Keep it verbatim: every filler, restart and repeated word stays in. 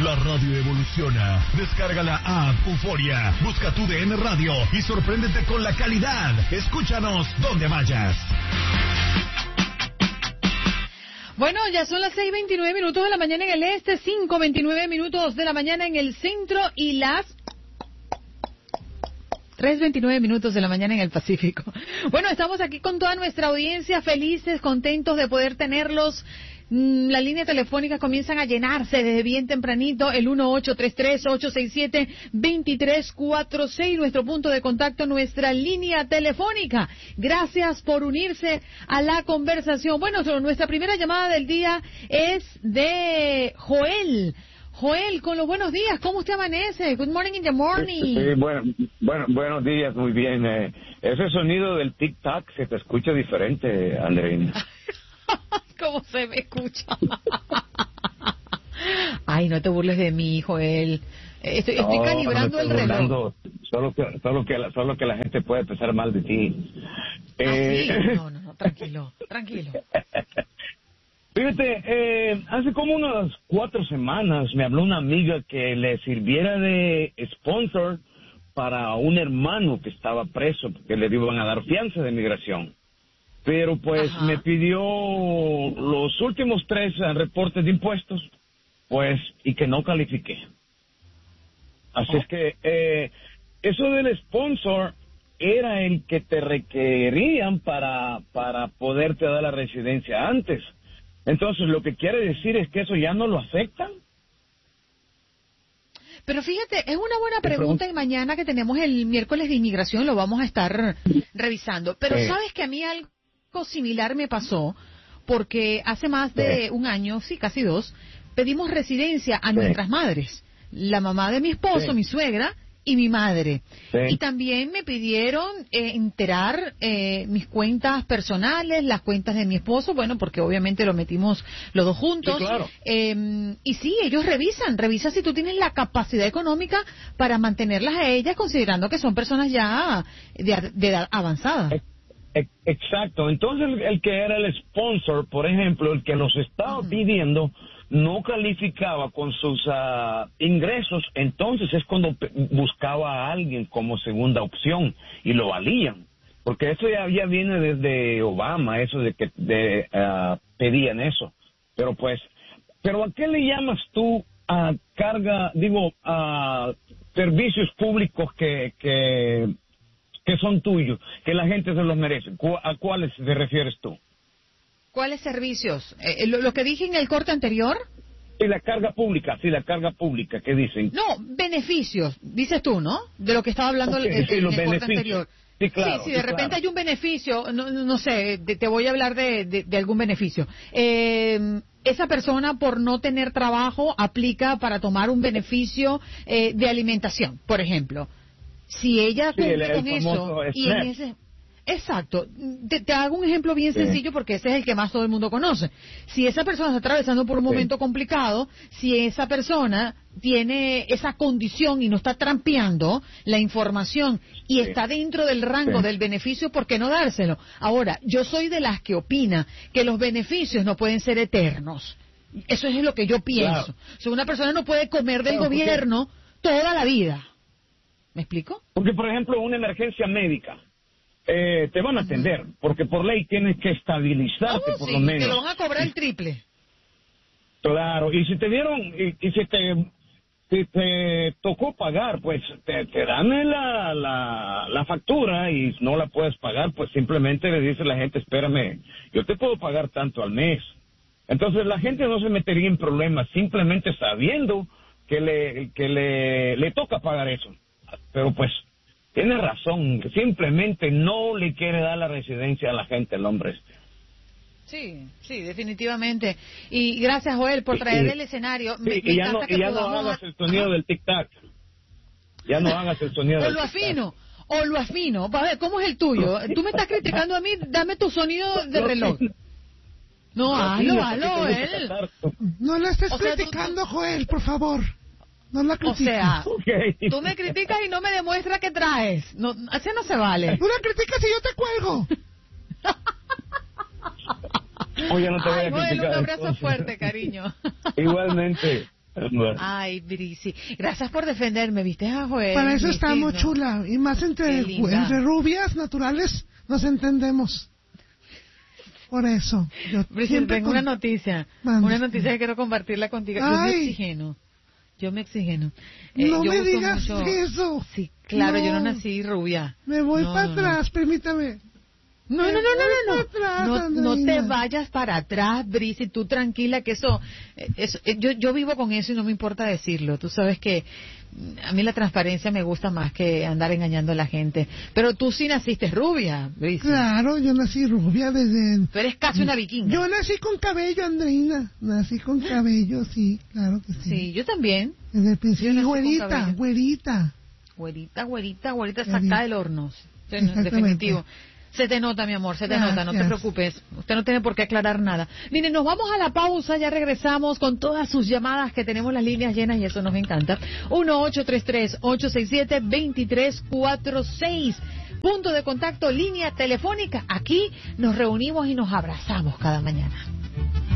La radio evoluciona. Descarga la app Euforia. Busca tu D N Radio y sorpréndete con la calidad. Escúchanos donde vayas. Bueno, ya son las seis veintinueve minutos de la mañana en el este, cinco veintinueve minutos de la mañana en el centro y las tres veintinueve minutos de la mañana en el Pacífico. Bueno, estamos aquí con toda nuestra audiencia, felices, contentos de poder tenerlos. La línea telefónica comienzan a llenarse desde bien tempranito, el uno ocho tres tres, ocho seis siete, dos tres cuatro seis, nuestro punto de contacto, nuestra línea telefónica. Gracias por unirse a la conversación. Bueno, nuestra primera llamada del día es de Joel. Joel, con los buenos días, ¿cómo usted amanece? Good morning in the morning. Sí, bueno, bueno, buenos días, muy bien. Eh, ese sonido del tic-tac se te escucha diferente, Andreina. ¿Cómo se me escucha? Ay, no te burles de mí, Joel. Estoy, no, estoy calibrando no el reloj. Burlando. Solo que, solo que, la, solo que la gente puede pensar mal de ti. Eh... ¿Ah, sí? No, no, no, tranquilo, tranquilo. Fíjate, eh, hace como unas cuatro semanas me habló una amiga que le sirviera de sponsor para un hermano que estaba preso, porque le iban a dar fianza de migración. Pero pues Ajá. me pidió los últimos tres uh, reportes de impuestos, pues, y que no califiqué. Así oh. es que eh, eso del sponsor era el que te requerían para, para poderte dar la residencia antes. Entonces, lo que quiere decir es que eso ya no lo aceptan. Pero fíjate, es una buena pregunta y mañana que tenemos el miércoles de inmigración lo vamos a estar revisando. Pero sí. ¿Sabes que a mí algo similar me pasó? Porque hace más de sí. un año, sí, casi dos, pedimos residencia a sí. nuestras madres. La mamá de mi esposo, sí. mi suegra y mi madre. Sí. Y también me pidieron eh, enterar eh, mis cuentas personales, las cuentas de mi esposo, bueno, porque obviamente lo metimos los dos juntos. Sí, claro. Eh, y sí, ellos revisan, revisan si tú tienes la capacidad económica para mantenerlas a ellas, considerando que son personas ya de, de edad avanzada. Exacto. Entonces, el, el que era el sponsor, por ejemplo, el que los estaba uh-huh. pidiendo, no calificaba con sus uh, ingresos, entonces es cuando p- buscaba a alguien como segunda opción y lo valían, porque eso ya, ya viene desde Obama, eso de que de, uh, pedían eso, pero pues, pero ¿a qué le llamas tú a carga, digo, a servicios públicos que, que, que son tuyos, que la gente se los merece? ¿A cuáles te refieres tú? ¿Cuáles servicios? Eh, lo, ¿Lo que dije en el corte anterior? Sí, la carga pública, sí, la carga pública, ¿qué dicen? No, beneficios, dices tú, ¿no? De lo que estaba hablando okay, el, sí, en los el corte beneficios. anterior. Sí, claro. Sí, si de sí, repente claro. hay un beneficio, no, no sé, de, te voy a hablar de, de, de algún beneficio. Eh, esa persona por no tener trabajo aplica para tomar un beneficio eh, de alimentación, por ejemplo. Si ella sí, cumple el, el con eso y en ese... Exacto. Te, te hago un ejemplo bien sí. sencillo porque ese es el que más todo el mundo conoce. Si esa persona está atravesando por un sí. momento complicado, si esa persona tiene esa condición y no está trampeando la información y sí. está dentro del rango sí. del beneficio, ¿por qué no dárselo? Ahora, yo soy de las que opina que los beneficios no pueden ser eternos. Eso es lo que yo pienso. Claro. O sea, una persona no puede comer del claro, gobierno porque... toda la vida. ¿Me explico? Porque, por ejemplo, una emergencia médica. Eh, te van a atender, uh-huh. porque por ley tienes que estabilizarte oh, por sí, lo menos. Te lo van a cobrar el triple. Claro, y si te dieron, y, y si te si te tocó pagar, pues te, te dan la, la, la factura y no la puedes pagar, pues simplemente le dice a la gente, espérame, yo te puedo pagar tanto al mes. Entonces la gente no se metería en problemas simplemente sabiendo que le, que le, le toca pagar eso. Pero pues... Tiene razón, simplemente no le quiere dar la residencia a la gente, el hombre este. Sí, sí, definitivamente. Y gracias, Joel, por traer sí, el escenario. Sí, me, y me ya, no, y ya no hagas el sonido Ajá. del tic-tac. Ya no hagas el sonido o del lo afino, o lo afino. A ver, ¿cómo es el tuyo? Tú me estás criticando a mí, dame tu sonido de reloj. No, hazlo, hazlo, Joel. No lo estés o sea, criticando, tú, tú... Joel, por favor. No la critiques. O sea, okay. tú me criticas y no me demuestras qué traes. No, así no se vale. Tú la criticas y yo te cuelgo. Oye, no te voy Ay, a Joel, criticar. un abrazo entonces. Fuerte, cariño. Igualmente. Bueno. Ay, Brisi, gracias por defenderme, ¿viste a Joel? Para eso Mi estamos, fino. chula. Y más entre, entre rubias naturales nos entendemos. Por eso. Yo Brisi, siempre tengo con- una noticia. Mande. Una noticia que quiero compartirla contigo. Yo me Ay. oxigeno. Yo me oxigeno. Eh, No yo me uso digas mucho- eso. Sí, claro, No. yo no nací rubia. Me voy No, para no, no. atrás, permítame. No, no, no, no, no, no. Para atrás, No, no te Andreina. vayas para atrás, Brisi, tú tranquila, que eso, eh, eso eh, yo, yo vivo con eso y no me importa decirlo. Tú sabes que mm, a mí la transparencia me gusta más que andar engañando a la gente. Pero tú sí naciste rubia, Brisi. Claro, yo nací rubia desde... Tú eres casi una vikinga. Yo nací con cabello, Andreina. Nací con cabello, sí, claro que sí. Sí, yo también. Desde el Yo principio. nací Y con güerita, cabello. güerita. Güerita, güerita, güerita Qué bien. sacada del horno. Sí, no, Exactamente. definitivo. Se te nota, mi amor, se te nota, no te Gracias. preocupes. Usted no tiene por qué aclarar nada. Miren, nos vamos a la pausa, ya regresamos con todas sus llamadas, que tenemos las líneas llenas y eso nos encanta. uno ocho tres tres, ocho seis siete, dos tres cuatro seis. Punto de contacto, línea telefónica. Aquí nos reunimos y nos abrazamos cada mañana.